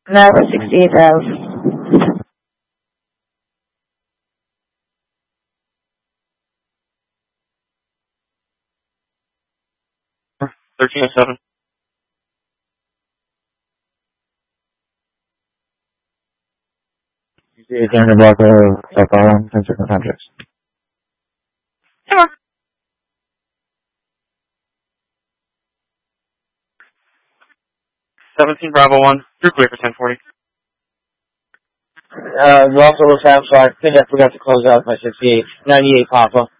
No, 68 Ave. 1307. You see a block of Island, 10 Sure. 17 Bravo 1. You're clear for 1040. You also looks out, so I think I forgot to close out my 68. 98 Papa.